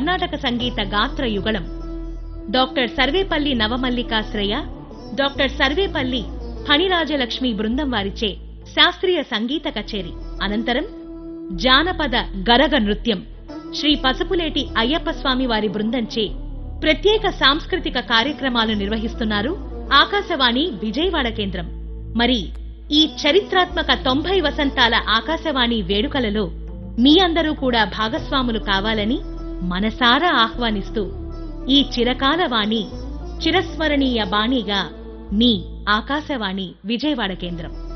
కర్ణాటక సంగీత గాత్ర యుగళం, doctor Sarvepalli నవమల్లికాశ్రయ, doctor Sarvepalli Phanirajalakshmi బృందం వారిచే శాస్త్రీయ సంగీత కచేరి. అనంతరం జానపద గరగ నృత్యం శ్రీ పసుపులేటి అయ్యప్ప స్వామి వారి బృందంచే ప్రత్యేక సాంస్కృతిక కార్యక్రమాలు నిర్వహిస్తున్నారు ఆకాశవాణి విజయవాడ కేంద్రం. మరి ఈ చరిత్రాత్మక 90 వసంతాల ఆకాశవాణి వేడుకలలో మీ అందరూ కూడా భాగస్వాములు కావాలని మనసారా ఆహ్వానిస్తూ ఈ చిరకాల వాణి, చిరస్మరణీయ బాణిగా మీ ఆకాశవాణి విజయవాడ కేంద్రం.